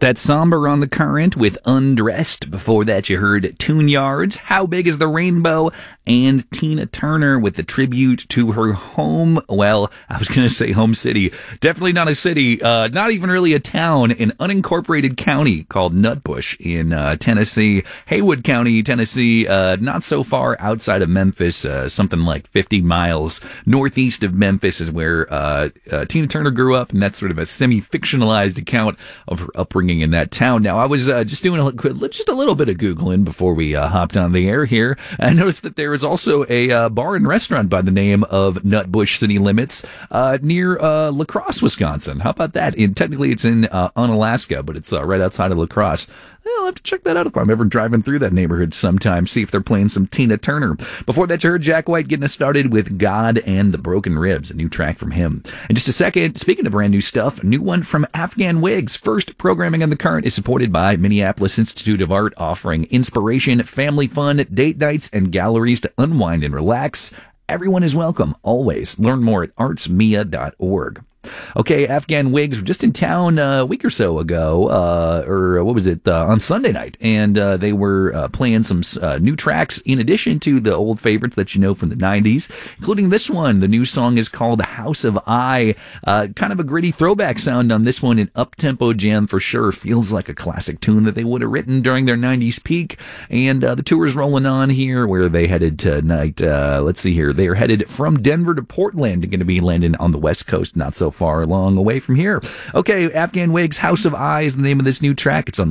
That's Somber on the Current with Undressed. Before that, you heard Tune Yards, How Big is the Rainbow, and Tina Turner with the tribute to her home. Well, I was going to say home city. Definitely not a city, not even really a town, an unincorporated county called Nutbush in Tennessee. Haywood County, Tennessee, not so far outside of Memphis, something like 50 miles northeast of Memphis is where Tina Turner grew up, and that's sort of a semi-fictionalized account of her upbringing in that town. Now, I was just doing just a little bit of Googling before we hopped on the air here. I noticed that there is also a bar and restaurant by the name of Nutbush City Limits near La Crosse, Wisconsin. How about that? Technically, it's in Unalaska, but it's right outside of La Crosse. I'll have to check that out if I'm ever driving through that neighborhood sometime, see if they're playing some Tina Turner. Before that, you heard Jack White getting us started with God and the Broken Ribs, a new track from him. In just a second, speaking of brand new stuff, a new one from Afghan Wigs. First, Programming on the Current is supported by Minneapolis Institute of Art, offering inspiration, family fun, date nights, and galleries to unwind and relax. Everyone is welcome, always. Learn more at artsmia.org. Okay, Afghan Wigs were just in town a week or so ago, on Sunday night, and they were playing some new tracks in addition to the old favorites that you know from the 90s, including this one. The new song is called House of I. Kind of a gritty throwback sound on this one, an up-tempo jam for sure. Feels like a classic tune that they would have written during their 90s peak, and the tour is rolling on here. Where are they headed tonight? Let's see here. They are headed from Denver to Portland, going to be landing on the West Coast, not so far along away from here. Okay, Afghan Wigs, House of I is the name of this new track. It's on the